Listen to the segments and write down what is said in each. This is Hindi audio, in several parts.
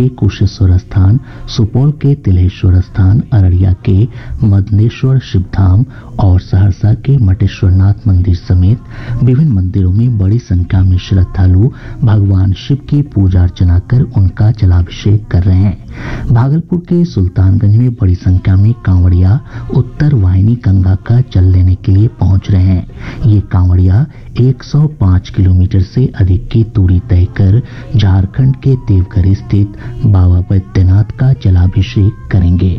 के कुशेश्वर स्थान, सुपौल के तिलेश्वर स्थान, अररिया के मदनेश्वर शिवधाम और सहरसा के मटेश्वरनाथ मंदिर समेत विभिन्न मंदिरों में बड़ी संख्या में श्रद्धालु भगवान शिव की पूजा अर्चना कर उनका जलाभिषेक कर रहे हैं। भागलपुर के सुल्तानगंज में बड़ी संख्या में कांवड़िया उत्तर वाहिनी गंगा का जल लेने के लिए पहुंच रहे हैं। ये कांवड़िया 105 किलोमीटर से अधिक की दूरी तय कर झारखंड के देवघर स्थित बाबा बैद्यनाथ का जलाभिषेक करेंगे।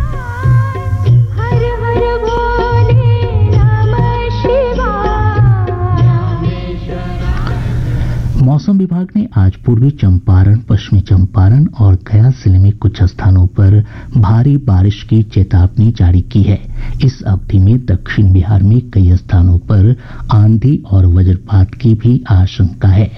मौसम विभाग ने आज पूर्वी चंपारण, पश्चिमी चंपारण और गया जिले में कुछ स्थानों पर भारी बारिश की चेतावनी जारी की है। इस अवधि में दक्षिण बिहार में कई स्थानों पर आंधी और वज्रपात की भी आशंका है।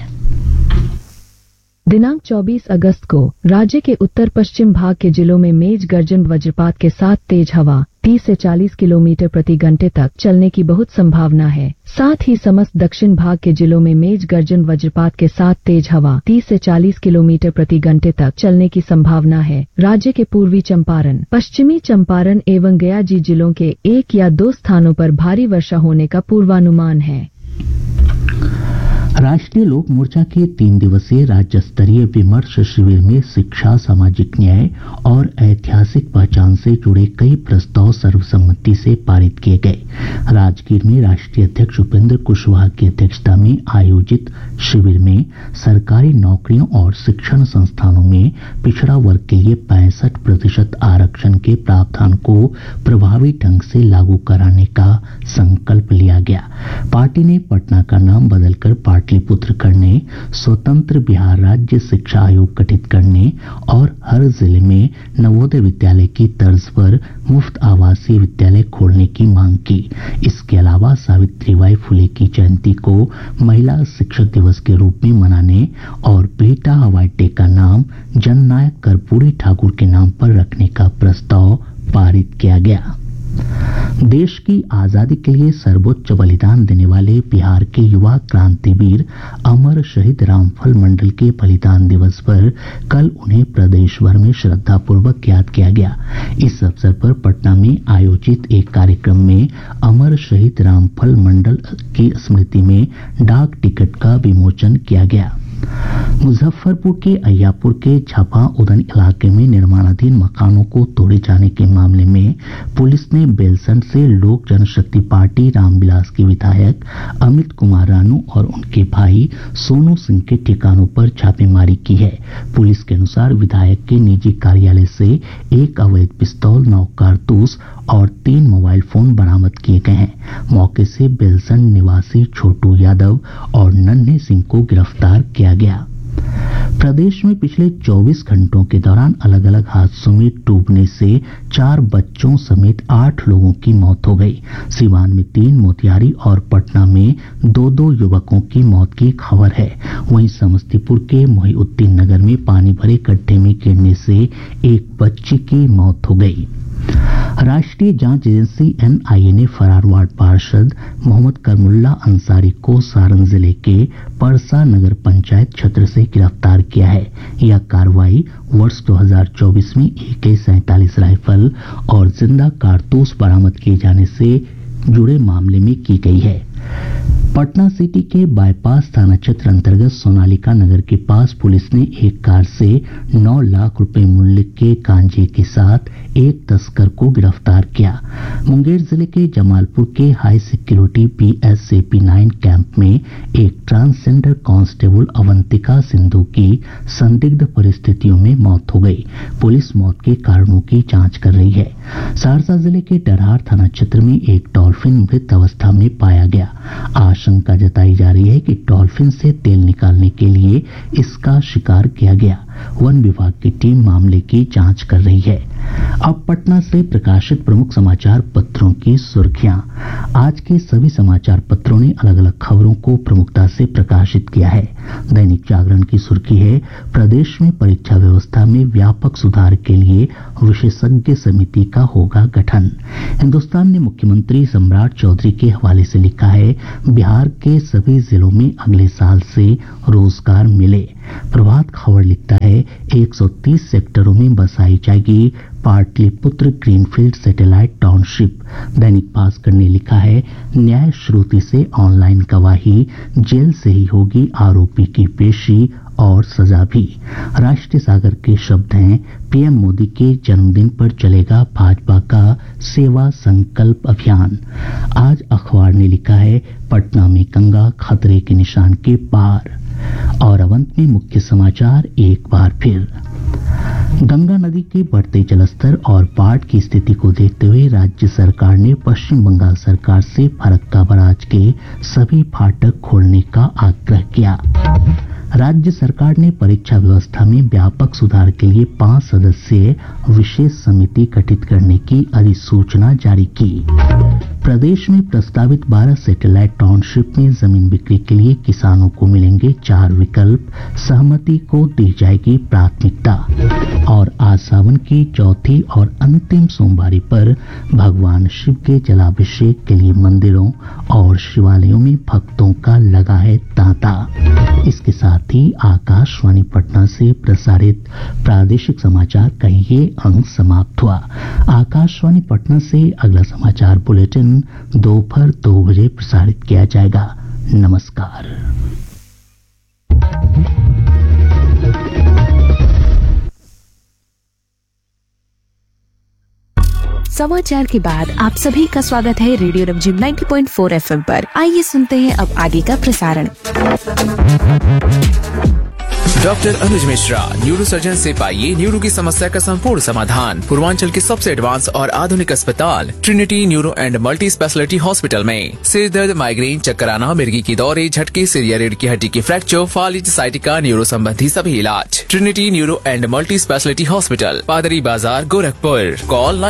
दिनांक 24 अगस्त को राज्य के उत्तर पश्चिम भाग के जिलों में मेघ गर्जन वज्रपात के साथ तेज हवा 30 से 40 किलोमीटर प्रति घंटे तक चलने की बहुत संभावना है। साथ ही समस्त दक्षिण भाग के जिलों में मेघ गर्जन वज्रपात के साथ तेज हवा 30 से 40 किलोमीटर प्रति घंटे तक चलने की संभावना है। राज्य के पूर्वी चंपारण, पश्चिमी चंपारण एवं गया जिलों के 1 या 2 स्थानों पर भारी वर्षा होने का पूर्वानुमान है। राष्ट्रीय लोक मोर्चा के 3 दिवसीय राज्य स्तरीय विमर्श शिविर में शिक्षा, सामाजिक न्याय और ऐतिहासिक पहचान से जुड़े कई प्रस्ताव सर्वसम्मति से पारित किए गए। राजगीर में राष्ट्रीय अध्यक्ष उपेंद्र कुशवाहा की अध्यक्षता में आयोजित शिविर में सरकारी नौकरियों और शिक्षण संस्थानों में पिछड़ा वर्ग के लिए 65% आरक्षण के प्रावधान को प्रभावी ढंग से लागू कराने का संकल्प लिया गया। पार्टी ने पटना का नाम बदलकर पाटलिपुत्र करने, स्वतंत्र बिहार राज्य शिक्षा आयोग गठित करने और हर जिले में नवोदय विद्यालय की तर्ज पर मुफ्त आवासीय विद्यालय खोलने की मांग की। इसके अलावा सावित्रीबाई फुले की जयंती को महिला शिक्षक दिवस के रूप में मनाने और बिहटा हवाई अड्डे का नाम जननायक कर्पूरी ठाकुर के नाम पर रखने का प्रस्ताव पारित किया गया। देश की आजादी के लिए सर्वोच्च बलिदान देने वाले बिहार के युवा क्रांतिवीर अमर शहीद रामफल मंडल के बलिदान दिवस पर कल उन्हें प्रदेश भर में श्रद्धापूर्वक याद किया गया। इस अवसर पर पटना में आयोजित एक कार्यक्रम में अमर शहीद रामफल मंडल की स्मृति में डाक टिकट का विमोचन किया गया। मुजफ्फरपुर के अय्यापुर के झापा उदन इलाके में निर्माणाधीन मकानों को तोड़े जाने के मामले में पुलिस ने बेलसंड से लोक जनशक्ति पार्टी रामविलास के विधायक अमित कुमार रानू और उनके भाई सोनू सिंह के ठिकानों पर छापेमारी की है। पुलिस के अनुसार विधायक के निजी कार्यालय से एक अवैध पिस्तौल, 9 कारतूस और 3 मोबाइल फोन बरामद किए गए हैं। मौके से बेलसंड निवासी छोटू यादव और नन्हे सिंह को गिरफ्तार किया गया। प्रदेश में पिछले 24 घंटों के दौरान अलग अलग हादसों में डूबने से 4 बच्चों समेत 8 लोगों की मौत हो गई। सिवान में 3, मोतिहारी और पटना में 2 युवकों की मौत की खबर है। वहीं समस्तीपुर के मोहिउद्दीन नगर में पानी भरे गड्ढे में गिरने से एक बच्ची की मौत हो गई। राष्ट्रीय जांच एजेंसी एनआईए ने फरार वार्ड पार्षद मोहम्मद करमुल्ला अंसारी को सारण जिले के परसा नगर पंचायत क्षेत्र से गिरफ्तार किया है। यह कार्रवाई वर्ष 2024 में AK-47 राइफल और जिंदा कारतूस बरामद किए जाने से जुड़े मामले में की गई है। पटना सिटी के बाईपास थाना क्षेत्र अंतर्गत सोनालिका नगर के पास पुलिस ने एक कार से 9 लाख रुपए मूल्य के गांजे के साथ एक तस्कर को गिरफ्तार किया। मुंगेर जिले के जमालपुर के हाई सिक्योरिटी BSAP-9 कैंप में एक ट्रांसजेंडर कांस्टेबल अवंतिका सिंधु की संदिग्ध परिस्थितियों में मौत हो गई। पुलिस मौत के कारणों की जांच कर रही है। सहरसा जिले के डरहार थाना क्षेत्र में एक डॉल्फिन मृत अवस्था में पाया गया। आशंका जताई जा रही है कि डॉल्फिन से तेल निकालने के लिए इसका शिकार किया गया। वन विभाग की टीम मामले की जांच कर रही है। अब पटना से प्रकाशित प्रमुख समाचार पत्रों की सुर्खियां। आज के सभी समाचार पत्रों ने अलग अलग खबरों को प्रमुखता से प्रकाशित किया है। दैनिक जागरण की सुर्खी है, प्रदेश में परीक्षा व्यवस्था में व्यापक सुधार के लिए विशेषज्ञ समिति का होगा गठन। हिन्दुस्तान ने मुख्यमंत्री सम्राट चौधरी के हवाले से लिखा है, बिहार के सभी जिलों में अगले साल से रोजगार मिले। प्रभात खबर लिखता है, 130 सेक्टरों में बसाई जाएगी Pataliputra greenfield satellite township. Dainik Bhaskar ने लिखा है, न्याय श्रुति से ऑनलाइन गवाही, जेल से ही होगी आरोपी की पेशी और सजा भी। राष्ट्रीय सागर के शब्द हैं, पीएम मोदी के जन्मदिन पर चलेगा भाजपा का सेवा संकल्प अभियान। आज अखबार ने लिखा है, पटना में गंगा खतरे के निशान के पार। और अब अंत में मुख्य समाचार एक बार फिर। गंगा नदी के बढ़ते जलस्तर और बाढ़ की स्थिति को देखते हुए राज्य सरकार ने पश्चिम बंगाल सरकार से फरक्का बराज के सभी फाटक खोलने का आग्रह किया। राज्य सरकार ने परीक्षा व्यवस्था में व्यापक सुधार के लिए 5 सदस्यीय विशेष समिति गठित करने की अधिसूचना जारी की। प्रदेश में प्रस्तावित 12 सैटेलाइट टाउनशिप में जमीन बिक्री के लिए किसानों को मिलेंगे 4 विकल्प, सहमति को दी जाएगी प्राथमिकता। और आज सावन की चौथी और अंतिम सोमवारी पर भगवान शिव के जलाभिषेक के लिए मंदिरों और शिवालयों में भक्तों का लगा है तांता। इसके साथ ही आकाशवाणी पटना से प्रसारित प्रादेशिक समाचार का ये अंक समाप्त हुआ। आकाशवाणी पटना से अगला समाचार बुलेटिन दोपहर 2 बजे प्रसारित किया जाएगा। नमस्कार। समाचार के बाद आप सभी का स्वागत है रेडियो रमझिम 90.4 FM पर। आइए सुनते हैं अब आगे का प्रसारण। डॉक्टर अनुज मिश्रा, न्यूरो सर्जन से पाइए न्यूरो की समस्या का संपूर्ण समाधान। पूर्वांचल के सबसे एडवांस और आधुनिक अस्पताल Trinity neuro and multi speciality hospital में सिर दर्द, माइग्रेन, चक्कर आना, मिर्गी की दौरे, झटके, सिर या रीढ़ की हड्डी की फ्रैक्चर, फालिज, साइटिका, न्यूरो संबंधी सभी इलाज। Trinity neuro and multi speciality hospital, पादरी बाजार, गोरखपुर। कॉल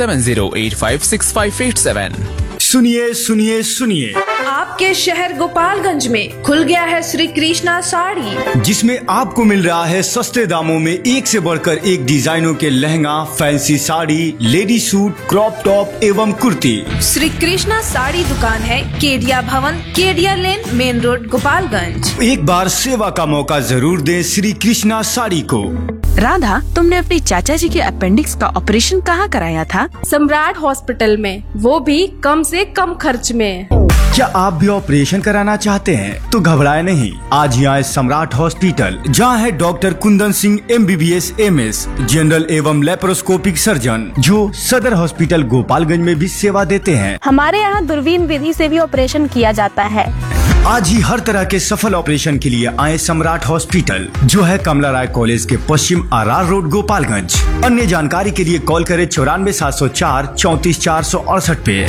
9170856587। सुनिए सुनिए सुनिए, आपके शहर गोपालगंज में खुल गया है श्री कृष्णा साड़ी, जिसमें आपको मिल रहा है सस्ते दामों में एक से बढ़कर एक डिजाइनों के lehenga, fancy sari, lady suit, crop top एवं कुर्ती। श्री कृष्णा साड़ी दुकान है केडिया भवन, केडिया लेन, मेन रोड, गोपालगंज। एक बार सेवा का मौका जरूर दें श्री कृष्णा साड़ी को। राधा, तुमने अपने चाचा जी के अपेंडिक्स का ऑपरेशन कहाँ कराया था? सम्राट हॉस्पिटल में, वो भी कम से कम खर्च में। क्या आप भी ऑपरेशन कराना चाहते हैं तो घबराए नहीं, आज ही आए सम्राट हॉस्पिटल, जहां है doctor Kundan Singh MBBS MS, general एवं लेप्रोस्कोपिक सर्जन, जो सदर हॉस्पिटल गोपालगंज में भी सेवा देते हैं। हमारे यहाँ दूरबीन विधि से भी ऑपरेशन किया जाता है। आज ही हर तरह के सफल ऑपरेशन के लिए आए सम्राट हॉस्पिटल, जो है कमला राय कॉलेज के पश्चिम RR रोड, गोपालगंज। अन्य जानकारी के लिए कॉल करें 94 704 34 468 पे।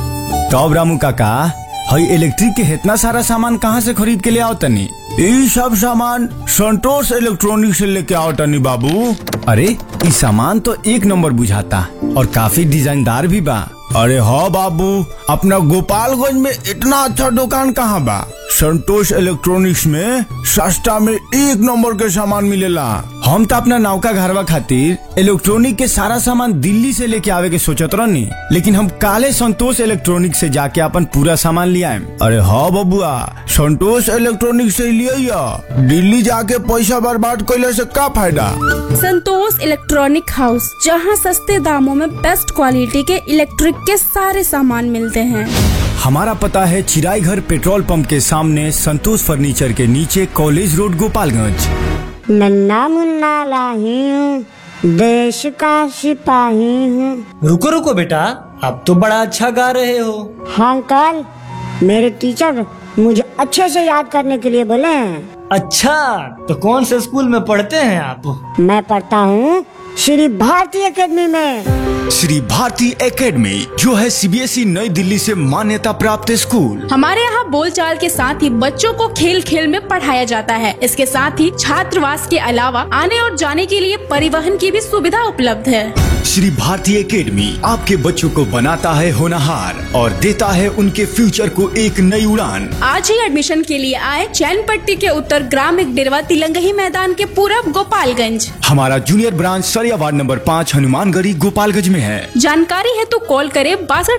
तो रामू काका, हई इलेक्ट्रिक के इतना सारा सामान कहाँ से खरीद के ले आओ तनी? ये सब सामान संतोष इलेक्ट्रॉनिक से लेके आओ तनी बाबू। अरे ये सामान तो एक नंबर बुझाता और काफी डिजाइनदार भी बा। अरे हाँ बाबू, अपना गोपालगंज में इतना अच्छा दुकान कहाँ बा? संतोष इलेक्ट्रॉनिक्स में सस्ता में एक नंबर के सामान मिलेला। हम तो अपना नौका घरवा खातिर इलेक्ट्रॉनिक के सारा सामान दिल्ली से लेके आवे के सोचत रहनी, लेकिन हम काले संतोष इलेक्ट्रॉनिक से जाके अपन पूरा सामान ले आए। अरे हाँ बबुआ, संतोष इलेक्ट्रॉनिक से लिया, दिल्ली जाके पैसा बर्बाद कैले से का फायदा। संतोष इलेक्ट्रॉनिक हाउस, जहां सस्ते दामों में बेस्ट क्वालिटी के इलेक्ट्रिक के सारे सामान मिलते हैं। हमारा पता है चिराई घर पेट्रोल पंप के सामने, संतोष फर्नीचर के नीचे, कॉलेज रोड, गोपालगंज। नन्ना मुन्ना लाही हूँ, देश का सिपाही हूँ। रुको रुको बेटा, अब तो बड़ा अच्छा गा रहे हो। हाँ अंकल, मेरे टीचर मुझे अच्छे से याद करने के लिए बोले हैं। अच्छा, तो कौन से स्कूल में पढ़ते हैं आप? मैं पढ़ता हूँ श्री भारती एकेडमी में। श्री भारती एकेडमी, जो है CBSE नई दिल्ली से मान्यता प्राप्त स्कूल। हमारे यहाँ बोलचाल के साथ ही बच्चों को खेल खेल में पढ़ाया जाता है। इसके साथ ही छात्रावास के अलावा आने और जाने के लिए परिवहन की भी सुविधा उपलब्ध है। श्री भारती एकेडमी आपके बच्चों को बनाता है होनहार और देता है उनके फ्यूचर को एक नई उड़ान। आज ही एडमिशन के लिए आए चैनपट्टी के उत्तर ग्रामीण डेरवा तिलंगही मैदान के पूरब, गोपालगंज। हमारा जूनियर ब्रांच सरिया वार्ड नंबर 5 हनुमानगढ़ी, गोपालगंज में है। जानकारी है तो कॉल करे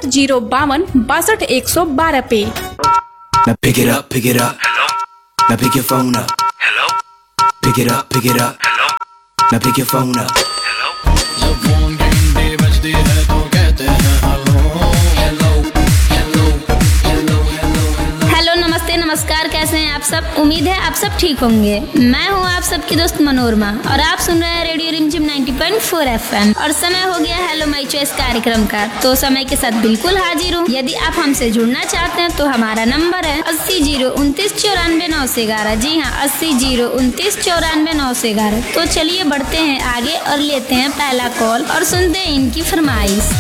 62 62 112 पे। Now pick it up, pick it up. Hello. Now pick your phone up. Hello. Pick it up, pick it up. Hello. Now pick your phone up. जब फोन की घंटी बजती है तो कहते हैं hello hello hello hello hello. Hello, नमस्ते, नमस्कार, कैसे हैं आप सब? उम्मीद है आप सब ठीक होंगे। मैं हूँ आप सबकी दोस्त मनोरमा और आप सुन रहे हैं रेडियो रिमझिम 90.4 FM और समय हो गया हेलो माई चॉइस कार्यक्रम का। तो समय के साथ बिल्कुल हाजिर हूँ। यदि आप हमसे जुड़ना चाहते हैं तो हमारा नंबर है 80-029-94-911। जी हाँ, 80-029-94-911। तो चलिए बढ़ते हैं आगे और लेते हैं पहला कॉल और सुनते हैं इनकी फरमाइश।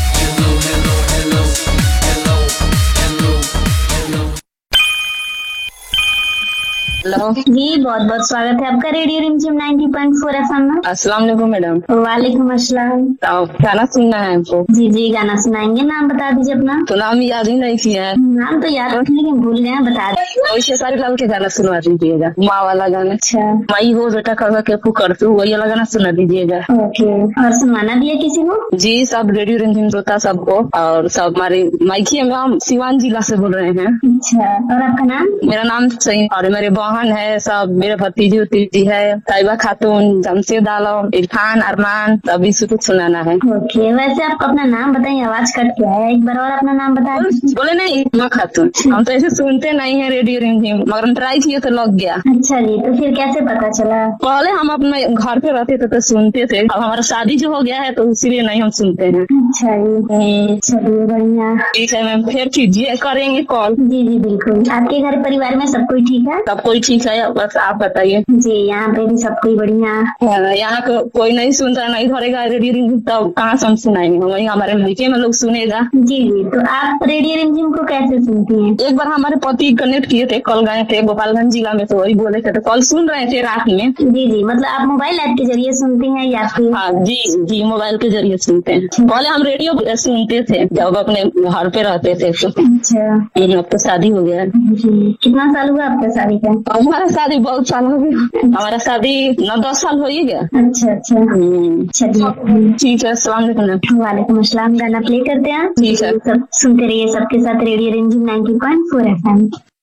हेलो जी, बहुत बहुत स्वागत है आपका रेडियो रिमझिम 90.4 FM में। अस्सलाम वालेकुम मैडम। वालेकुम अस्सलाम। गाना सुनना है आपको? जी जी, गाना सुनाएंगे। नाम बता दीजिए अपना। तो नाम याद ही नहीं किया है। नाम तो याद रखने लेकिन भूल गए हैं, बता दीजिए। वैसे सारे लाल के गाना सुनवा दीजिएगा, माँ वाला गाना। अच्छा। माई हो बेटा कह के पुकार तू, वही वाला गाना सुना दीजिएगा। ओके। और सुनवाना भी है किसी को? जी, सब रेडियो रिमझिम श्रोता सबको और सब हमारे माइकी में हम सिवान जिला से बोल रहे हैं। अच्छा। और आपका नाम? मेरा नाम सही और मेरे बहन है, सब मेरे भतीजी उतीजी है, ताइबा खातून, जमशेद आलम, इरफान, अरमान, सभी से कुछ सुनाना है। ओके। वैसे आप अपना नाम बताइए, आवाज कट गया है, एक बार और अपना नाम बता दीजिए। बोले नहीं, माँ खातून। हम तो ऐसे सुनते नहीं है रेडियो रिमझिम, मगर हम ट्राई किए तो लग गया। अच्छा जी, तो फिर कैसे पता चला? पहले हम अपने घर पे रहते थे तो सुनते थे, अब हमारा शादी जो हो गया है तो इसीलिए नहीं हम सुनते हैं। अच्छा जी, चलिए बढ़िया। ठीक है मैम, फिर कीजिए, करेंगे कॉल। जी जी बिल्कुल। आपके घर परिवार में सब कोई ठीक है? सब कोई ठीक है, बस आप बताइए। जी, यहाँ पे भी सब कोई बढ़िया। यहाँ कोई नहीं सुनता, नहीं धरेगा रेडियो रिमझिम, तब कहाँ से हम सुनाएंगे? वही हमारे मायके में लोग सुनेगा। जी जी। तो आप रेडियो रिमझिम को कैसे सुनती हैं? एक बार हमारे पति कनेक्ट किए थे, कल गए थे गोपालगंज जिला में, तो वही बोले थे, तो कल सुन रहे थे रात में। जी जी, मतलब आप मोबाइल ऐप के जरिए सुनती हैं या फिर? हाँ जी जी, मोबाइल के जरिए सुनते हैं। पहले हम रेडियो सुनते थे जब अपने घर पे रहते थे। अच्छा। अब तो शादी हो गया। कितना साल हुआ आपका शादी का? हमारा शादी बहुत साल हो गया, हमारा शादी 9-10 साल हो ही गया। अच्छा अच्छा। चलिए ठीक है, अस्सलाम वालेकुम। वालेकुम अस्सलाम। गाना प्ले करते हैं। ठीक है, सब सुनते रहिए सबके साथ रेडियो रिमझिम 90.4 FM।